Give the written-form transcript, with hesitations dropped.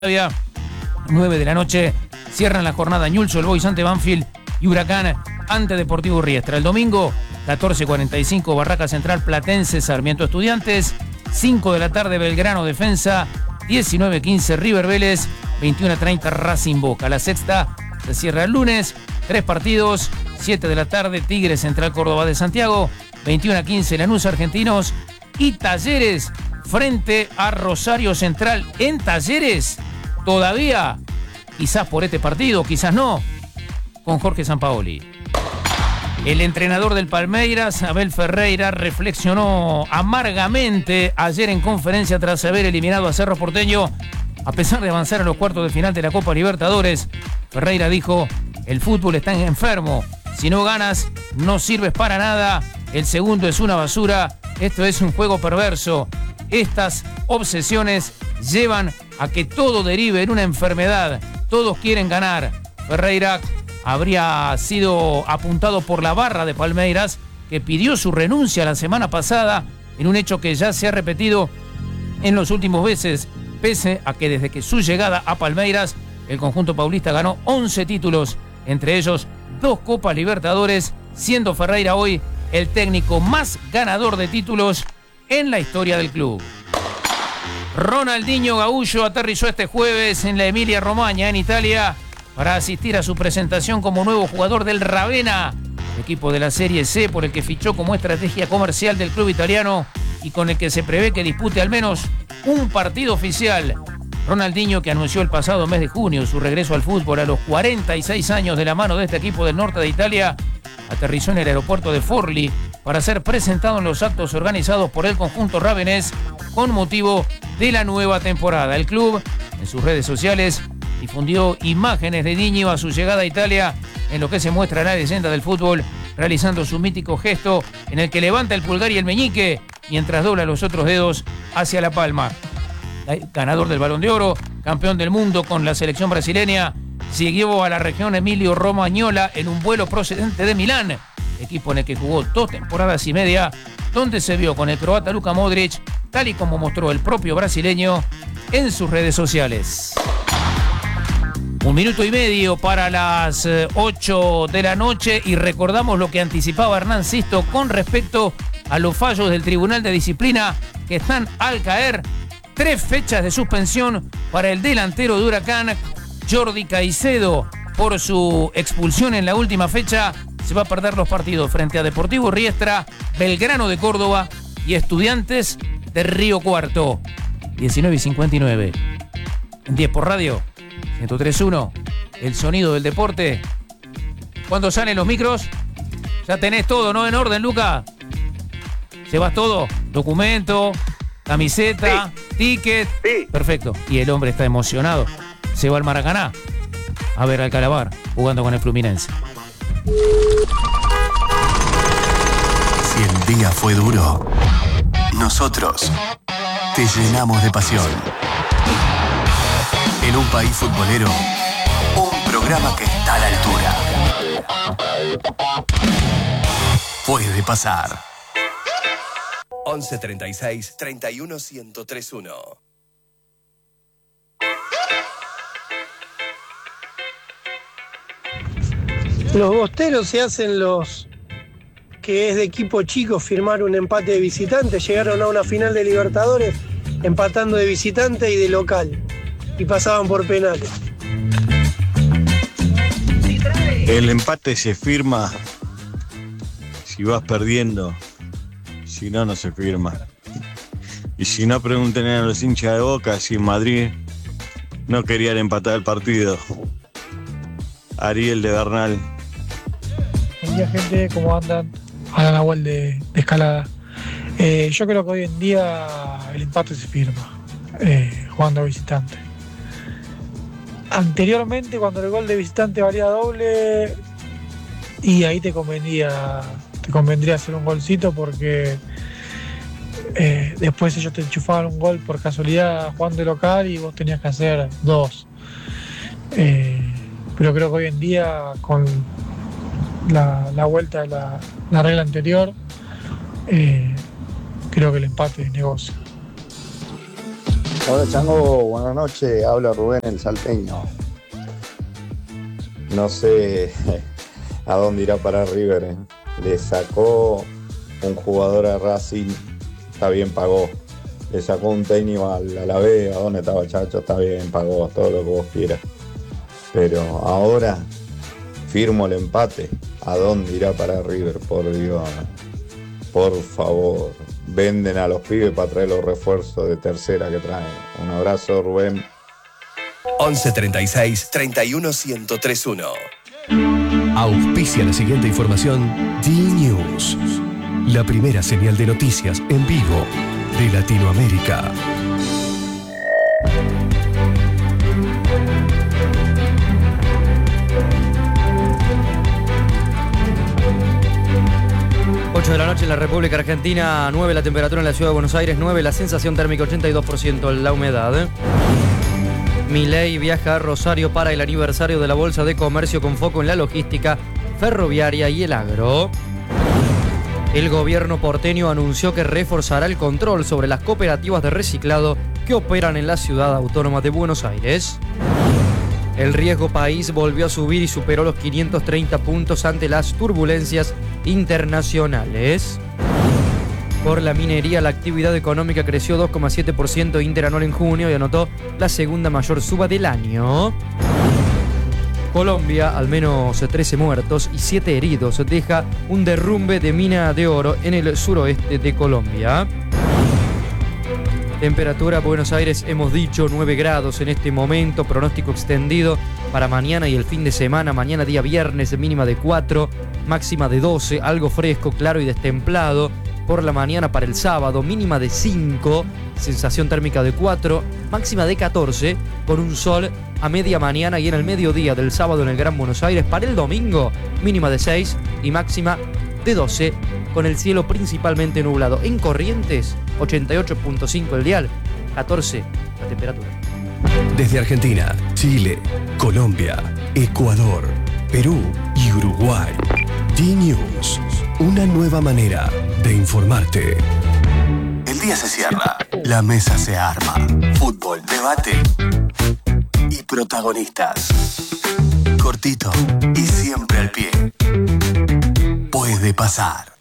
9 de la noche cierran la jornada Newell's Old Boys ante Banfield y Huracán ante Deportivo Riestra. El domingo, 14:45, Barraca Central Platense, Sarmiento Estudiantes. 5 de la tarde, Belgrano Defensa. 19:15, River Vélez. 21:30, Racing Boca. La sexta se cierra el lunes. 3 partidos. 7 de la tarde, Tigre Central Córdoba de Santiago. 21:15, Lanús Argentinos. Y Talleres frente a Rosario Central. En Talleres, todavía, quizás por este partido, quizás no, con Jorge Sampaoli. El entrenador del Palmeiras, Abel Ferreira, reflexionó amargamente ayer en conferencia tras haber eliminado a Cerro Porteño. A pesar de avanzar a los cuartos de final de la Copa Libertadores, Ferreira dijo: el fútbol está enfermo, si no ganas no sirves para nada, el segundo es una basura, esto es un juego perverso. Estas obsesiones llevan a que todo derive en una enfermedad, todos quieren ganar. Ferreira habría sido apuntado por la barra de Palmeiras, que pidió su renuncia la semana pasada, en un hecho que ya se ha repetido en los últimos meses, pese a que desde que su llegada a Palmeiras, el conjunto paulista ganó 11 títulos, entre ellos 2 Copas Libertadores, siendo Ferreira hoy el técnico más ganador de títulos en la historia del club. Ronaldinho Gaúcho aterrizó este jueves en la Emilia-Romagna, en Italia, para asistir a su presentación como nuevo jugador del Ravenna, equipo de la Serie C por el que fichó como estrategia comercial del club italiano y con el que se prevé que dispute al menos un partido oficial. Ronaldinho, que anunció el pasado mes de junio su regreso al fútbol a los 46 años de la mano de este equipo del norte de Italia, aterrizó en el aeropuerto de Forlì para ser presentado en los actos organizados por el conjunto ravenés con motivo de la nueva temporada. El club, en sus redes sociales, difundió imágenes de Diño a su llegada a Italia, en lo que se muestra la leyenda del fútbol realizando su mítico gesto en el que levanta el pulgar y el meñique mientras dobla los otros dedos hacia la palma. Ganador del Balón de Oro, campeón del mundo con la selección brasileña, siguió a la región Emilio Romagnola en un vuelo procedente de Milán, equipo en el que jugó 2 temporadas y media, donde se vio con el croata Luka Modric, tal y como mostró el propio brasileño en sus redes sociales. 1 minuto y medio para las 8 de la noche y recordamos lo que anticipaba Hernán Sisto con respecto a los fallos del Tribunal de Disciplina que están al caer. 3 fechas de suspensión para el delantero de Huracán, Jordi Caicedo, por su expulsión en la última fecha. Se va a perder los partidos frente a Deportivo Riestra, Belgrano de Córdoba y Estudiantes de Río Cuarto. 19:59. En 10 por radio, 103.1, el sonido del deporte. ¿Cuándo salen los micros? Ya tenés todo, ¿no? En orden, Luca. ¿Llevas todo? Documento, camiseta, sí. Ticket. Sí. Perfecto. Y el hombre está emocionado. Se va al Maracaná a ver al Calabar jugando con el Fluminense. Si el día fue duro, nosotros te llenamos de pasión. En un país futbolero, un programa que está a la altura. Puede pasar. 11 36 31 1031. Los bosteros se hacen los que es de equipo chico firmar un empate de visitante. Llegaron a una final de Libertadores empatando de visitante y de local y pasaban por penales. El empate se firma si vas perdiendo, si no, no se firma. Y si no, pregunten a los hinchas de Boca si en Madrid no querían empatar el partido. Ariel de Bernal. Buen día, gente, ¿cómo andan? A la vuelta de escalada. Yo creo que hoy en día el empate se firma jugando a visitante. Anteriormente, cuando el gol de visitante valía doble, y ahí te convendría hacer un golcito porque después ellos te enchufaban un gol por casualidad jugando de local y vos tenías que hacer 2. Pero creo que hoy en día, con la vuelta de la regla anterior, creo que el empate es negocio. Hola Chango, buenas noches, habla Rubén el Salteño. No sé a dónde irá para River. Le sacó un jugador a Racing, está bien, pagó. Le sacó un técnico al Alavés, ¿a dónde estaba Chacho? Está bien, pagó, todo lo que vos quieras. Pero ahora firmo el empate. ¿A dónde irá para River? Por Dios, por favor. Venden a los pibes para traer los refuerzos de tercera que traen. Un abrazo, Rubén. 11 36 31 1031. Auspicia la siguiente información D-News, la primera señal de noticias en vivo de Latinoamérica. De la noche en la República Argentina, 9 la temperatura en la ciudad de Buenos Aires, 9 la sensación térmica, 82% la humedad. Milei viaja a Rosario para el aniversario de la Bolsa de Comercio con foco en la logística ferroviaria y el agro. El gobierno porteño anunció que reforzará el control sobre las cooperativas de reciclado que operan en la ciudad autónoma de Buenos Aires. El riesgo país volvió a subir y superó los 530 puntos ante las turbulencias internacionales. Por la minería, la actividad económica creció 2,7% interanual en junio y anotó la segunda mayor suba del año. Colombia, al menos 13 muertos y 7 heridos, deja un derrumbe de mina de oro en el suroeste de Colombia. Temperatura, Buenos Aires, hemos dicho 9 grados en este momento, pronóstico extendido para mañana y el fin de semana. Mañana día viernes, mínima de 4, máxima de 12, algo fresco, claro y destemplado. Por la mañana para el sábado, mínima de 5, sensación térmica de 4, máxima de 14, con un sol a media mañana y en el mediodía del sábado en el Gran Buenos Aires. Para el domingo, mínima de 6 y máxima de 12, con el cielo principalmente nublado. En Corrientes, 88.5 el dial, 14 la temperatura. Desde Argentina, Chile, Colombia, Ecuador, Perú y Uruguay. D-News, una nueva manera de informarte. El día se cierra, la mesa se arma. Fútbol, debate y protagonistas. Cortito y siempre al pie. Puede pasar.